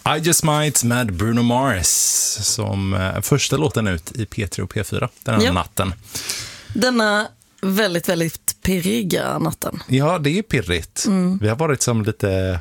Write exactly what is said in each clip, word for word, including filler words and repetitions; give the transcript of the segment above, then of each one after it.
I Just Might med Bruno Mars som eh, första låten ut i P tre och P fyra den här ja. natten. Denna väldigt, väldigt pirriga natten. Ja, det är pirrigt. Mm. Vi har varit som lite...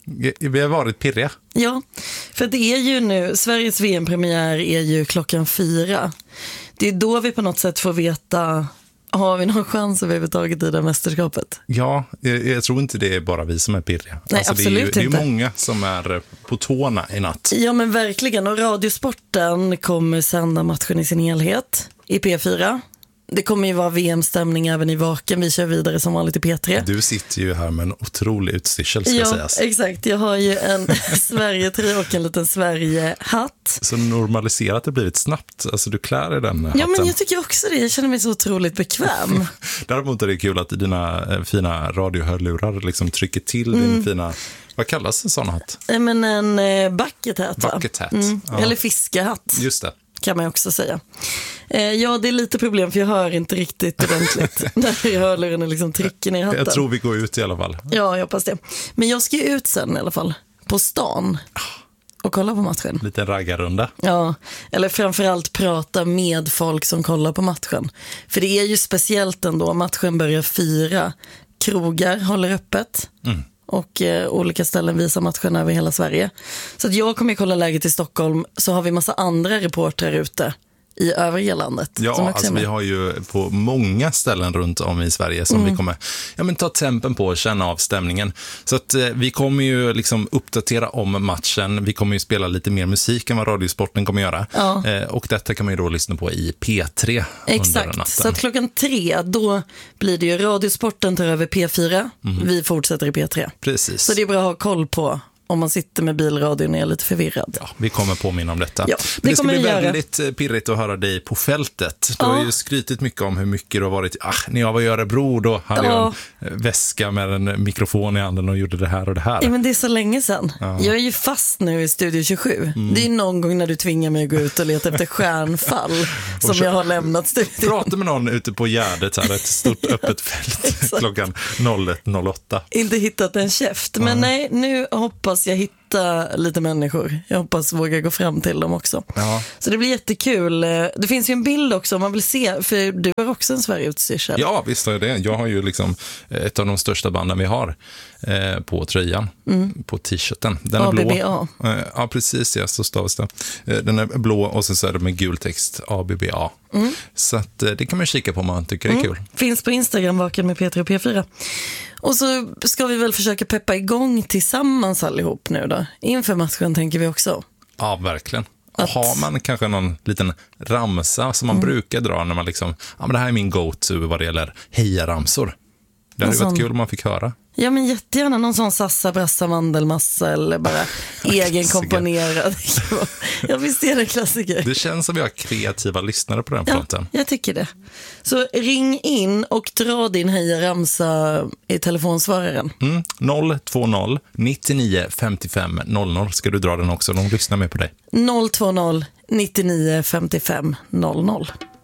Vi har varit pirriga. Ja, för det är ju nu, Sveriges V M-premiär är ju klockan fyra. Det är då vi på något sätt får veta, har vi någon chans överhuvudtaget i det mästerskapet? Ja, jag, jag tror inte det är bara vi som är pirriga. Nej, alltså, absolut det är ju, inte. Det är många som är på tårna i natt. Ja, men verkligen. Och Radiosporten kommer sända matchen i sin helhet i P fyra. Det kommer ju vara V M-stämning även i Vaken. Vi kör vidare som vanligt i P tre. Du sitter ju här med en otrolig utstyrsel, ska ja, sägas. Exakt. Jag har ju en Sverige-tröja och en liten Sverige-hatt. Så normaliserat det blivit snabbt. Alltså du klär i den hatten. Ja, men jag tycker också det. Jag känner mig så otroligt bekväm. Däremot är det kul att dina fina radiohörlurar liksom trycker till mm. din fina... Vad kallas en sån hatt? Men en eh, bucket hat, va? Bucket hat. Mm. Ja. Eller fiskehatt. Just det. Kan man också säga. Eh, ja, det är lite problem för jag hör inte riktigt ordentligt när hörluren liksom trycker ner hatten. Jag tror vi går ut i alla fall. Ja, jag hoppas det. Men jag ska ju ut sen i alla fall, på stan och kolla på matchen. Lite raggarrunda. Ja, eller framförallt prata med folk som kollar på matchen. För det är ju speciellt ändå, matchen börjar fyra. Krogar håller öppet. Mm. Och eh, olika ställen visar matchen över hela Sverige. Så att jag kommer att kolla läget i Stockholm. Så har vi massa andra reportrar ute i övriga landet. Ja, alltså vi har ju på många ställen runt om i Sverige som mm. vi kommer ja, men ta tempen på och känna av stämningen. Så att eh, vi kommer ju liksom uppdatera om matchen. Vi kommer ju spela lite mer musik än vad Radiosporten kommer göra. Ja. Eh, och detta kan man ju då lyssna på i P tre. Exakt, så att klockan tre då blir det ju Radiosporten tar över P fyra. Mm. Vi fortsätter i P tre. Precis. Så det är bra att ha koll på om man sitter med bilradion och är lite förvirrad. Ja, vi kommer påminna om detta. Ja, det, det ska bli göra. väldigt pirrigt att höra dig på fältet. Du ja. har ju skrytit mycket om hur mycket du har varit. Ah, när jag var i Örebro då hade ja. jag en väska med en mikrofon i handen och gjorde det här och det här. Ja, men det är så länge sedan. Ja. Jag är ju fast nu i Studio tjugosju. Mm. Det är någon gång när du tvingar mig att gå ut och leta efter stjärnfall som jag har lämnat studion. Prata med någon ute på Gärdet här, ett stort öppet fält klockan ett noll åtta. Inte hittat en käft, men mm. nej, nu hoppas jag hitta lite människor. Jag hoppas våga gå fram till dem också. Ja. Så det blir jättekul. Det finns ju en bild också om man vill se, för du har också en Sverige-utstyrsel. Ja, visst är det. Jag har ju liksom ett av de största banden vi har eh, på tröjan, mm. på t-shirten. Den är A B B A. blå. Eh, ja, precis, ja, så stavas det. Eh, den är blå och så är det med gul text A B B A. Mm. Så att, eh, det kan man kika på om man tycker mm. det är kul. Finns på Instagram, Vaken med P tre och P fyra. Och så ska vi väl försöka peppa igång tillsammans allihop nu då. Inför matchen tänker vi också. Ja, verkligen. Att... Har man kanske någon liten ramsa som man mm. brukar dra när man liksom, ja men det här är min go-to vad det gäller hejaramsor. Det hade ju varit kul om man fick höra. Ja, men jättegärna någon sån sassa, brassa, mandelmassa eller bara egenkomponerad. Ja, visst är det klassiker. Det känns som vi har kreativa lyssnare på den ja, fronten. Jag tycker det. Så ring in och dra din hejaramsa i telefonsvararen. Mm, noll två noll nittionio femtiofem noll noll ska du dra den också. De lyssnar med på dig. noll två noll nittionio femtiofem noll noll.